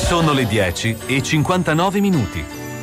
Sono le 10:59.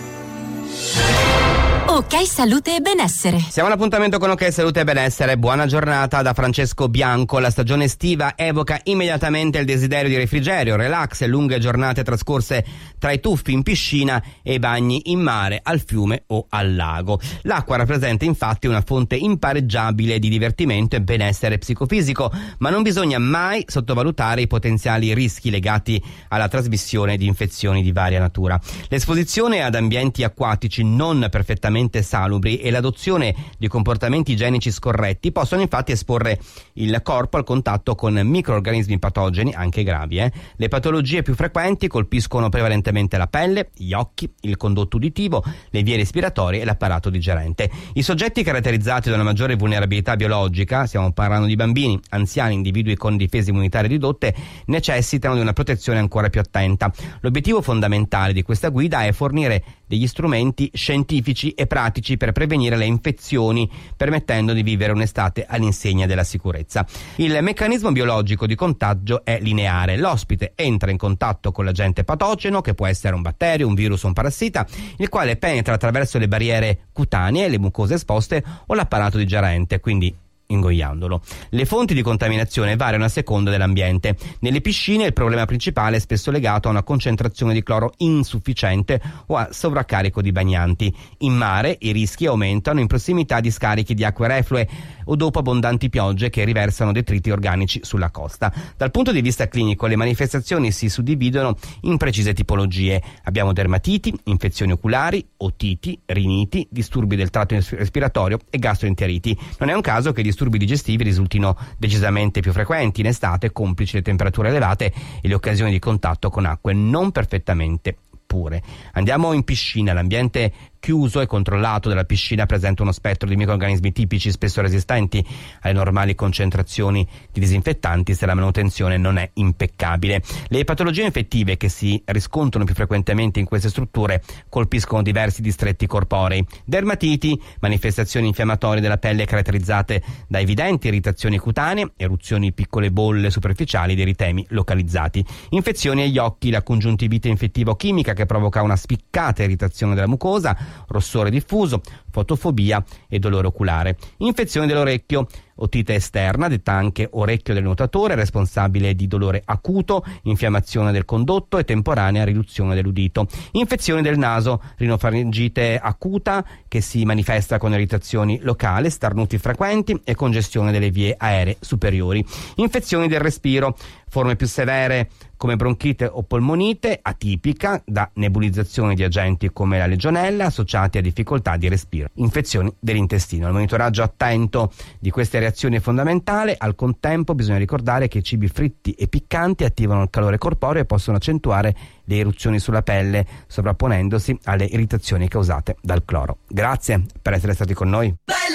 Ok Salute e Benessere. Siamo all'appuntamento con Ok Salute e Benessere. Buona giornata da Francesco Bianco. La stagione estiva evoca immediatamente il desiderio di refrigerio, relax e lunghe giornate trascorse tra i tuffi in piscina e i bagni in mare, al fiume o al lago. L'acqua rappresenta infatti una fonte impareggiabile di divertimento e benessere psicofisico, ma non bisogna mai sottovalutare i potenziali rischi legati alla trasmissione di infezioni di varia natura. L'esposizione ad ambienti acquatici non perfettamente salubri e l'adozione di comportamenti igienici scorretti possono infatti esporre il corpo al contatto con microrganismi patogeni, anche gravi. Le patologie più frequenti colpiscono prevalentemente la pelle, gli occhi, il condotto uditivo, le vie respiratorie e l'apparato digerente. I soggetti caratterizzati da una maggiore vulnerabilità biologica, stiamo parlando di bambini, anziani, individui con difese immunitarie ridotte, necessitano di una protezione ancora più attenta. L'obiettivo fondamentale di questa guida è fornire degli strumenti scientifici e pratici per prevenire le infezioni, permettendo di vivere un'estate all'insegna della sicurezza. Il meccanismo biologico di contagio è lineare. L'ospite entra in contatto con l'agente patogeno, che può essere un batterio, un virus o un parassita, il quale penetra attraverso le barriere cutanee, le mucose esposte o l'apparato digerente, quindi ingoiandolo. Le fonti di contaminazione variano a seconda dell'ambiente. Nelle piscine il problema principale è spesso legato a una concentrazione di cloro insufficiente o a sovraccarico di bagnanti. In mare i rischi aumentano in prossimità di scarichi di acque reflue o dopo abbondanti piogge che riversano detriti organici sulla costa. Dal punto di vista clinico le manifestazioni si suddividono in precise tipologie. Abbiamo dermatiti, infezioni oculari, otiti, riniti, disturbi del tratto respiratorio e gastroenteriti. Non è un caso che disturbi digestivi risultino decisamente più frequenti in estate, complici le temperature elevate e le occasioni di contatto con acque non perfettamente pure. Andiamo in piscina. L'ambiente chiuso e controllato della piscina presenta uno spettro di microrganismi tipici, spesso resistenti alle normali concentrazioni di disinfettanti se la manutenzione non è impeccabile. Le patologie infettive che si riscontrano più frequentemente in queste strutture colpiscono diversi distretti corporei. Dermatiti, manifestazioni infiammatorie della pelle caratterizzate da evidenti irritazioni cutanee, eruzioni, piccole bolle superficiali di eritemi localizzati. Infezioni agli occhi, la congiuntivite infettivo-chimica che provoca una spiccata irritazione della mucosa, rossore diffuso, fotofobia e dolore oculare. Infezione dell'orecchio, otite esterna, detta anche orecchio del nuotatore, responsabile di dolore acuto, infiammazione del condotto e temporanea riduzione dell'udito. Infezione del naso, rinofaringite acuta che si manifesta con irritazioni locali, starnuti frequenti e congestione delle vie aeree superiori. Infezioni del respiro, forme più severe come bronchite o polmonite, atipica da nebulizzazione di agenti come la legionella associati a difficoltà di respiro. Infezioni dell'intestino. Il monitoraggio attento di queste reazioni è fondamentale. Al contempo bisogna ricordare che i cibi fritti e piccanti attivano il calore corporeo e possono accentuare le eruzioni sulla pelle, sovrapponendosi alle irritazioni causate dal cloro. Grazie per essere stati con noi.